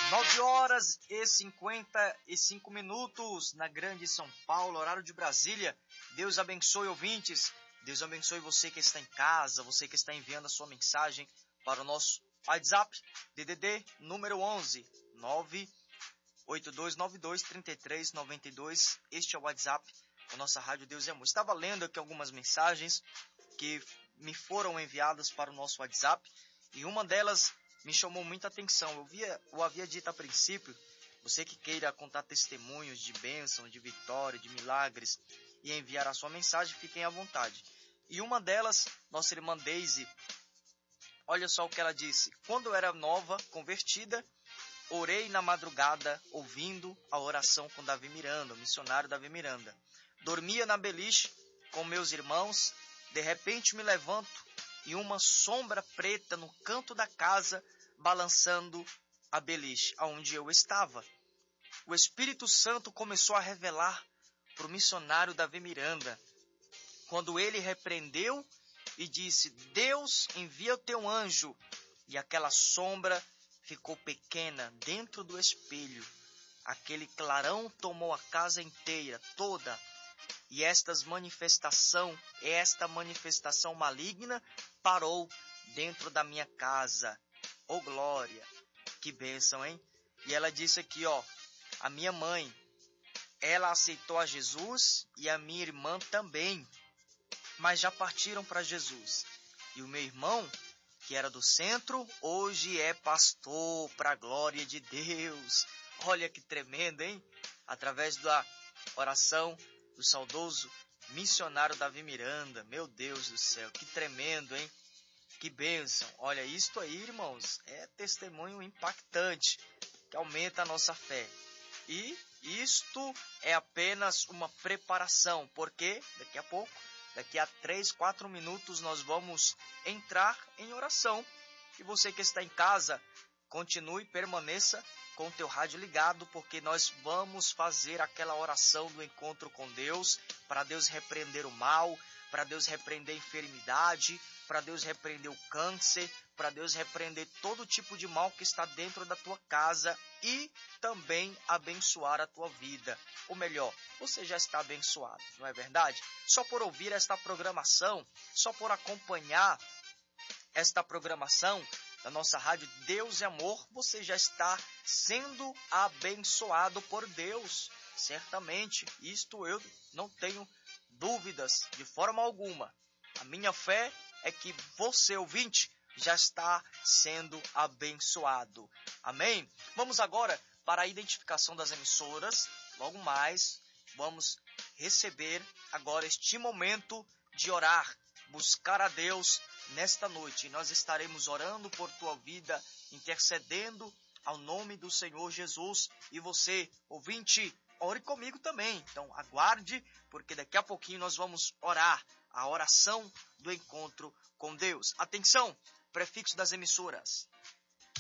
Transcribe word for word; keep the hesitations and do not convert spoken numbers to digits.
nove horas e cinquenta e cinco minutos na grande São Paulo, horário de Brasília. Deus abençoe, ouvintes. Deus abençoe você que está em casa, você que está enviando a sua mensagem para o nosso WhatsApp, D D D número onze, nove oito dois nove dois, três três nove dois. Este é o WhatsApp da nossa Rádio Deus e Amor. Estava lendo aqui algumas mensagens que me foram enviadas para o nosso WhatsApp e uma delas me chamou muita atenção. Eu, via, eu havia dito a princípio, você que queira contar testemunhos de bênção, de vitória, de milagres e enviar a sua mensagem, fiquem à vontade. E uma delas, nossa irmã Daisy, olha só o que ela disse. Quando eu era nova, convertida, orei na madrugada ouvindo a oração com Davi Miranda, o missionário Davi Miranda. Dormia na beliche com meus irmãos, de repente me levanto e uma sombra preta no canto da casa balançando a beliche, aonde eu estava. O Espírito Santo começou a revelar para o missionário Davi Miranda, quando ele repreendeu e disse: Deus, envia o teu anjo. E aquela sombra ficou pequena dentro do espelho. Aquele clarão tomou a casa inteira, toda. E estas manifestação, esta manifestação maligna parou dentro da minha casa. Oh, glória! Que bênção, hein? E ela disse aqui, ó, a minha mãe, ela aceitou a Jesus e a minha irmã também, mas já partiram para Jesus. E o meu irmão, que era do centro, hoje é pastor, para a glória de Deus. Olha que tremendo, hein? Através da oração do saudoso missionário Davi Miranda. Meu Deus do céu, que tremendo, hein? Que bênção. Olha, isto aí, irmãos, é testemunho impactante, que aumenta a nossa fé. E isto é apenas uma preparação, porque daqui a pouco, daqui a três, quatro minutos, nós vamos entrar em oração. E você que está em casa, continue, permaneça com o teu rádio ligado, porque nós vamos fazer aquela oração do encontro com Deus, para Deus repreender o mal, para Deus repreender a enfermidade, para Deus repreender o câncer, para Deus repreender todo tipo de mal que está dentro da tua casa e também abençoar a tua vida. Ou melhor, você já está abençoado, não é verdade? Só por ouvir esta programação, só por acompanhar esta programação da nossa Rádio Deus e Amor, você já está sendo abençoado por Deus. Certamente, isto eu não tenho dúvidas de forma alguma. A minha fé é que você, ouvinte, já está sendo abençoado. Amém? Vamos agora para a identificação das emissoras. Logo mais, vamos receber agora este momento de orar, buscar a Deus nesta noite. Nós estaremos orando por tua vida, intercedendo ao nome do Senhor Jesus. E você, ouvinte, ore comigo também. Então aguarde, porque daqui a pouquinho nós vamos orar a oração do encontro com Deus. Atenção, prefixo das emissoras.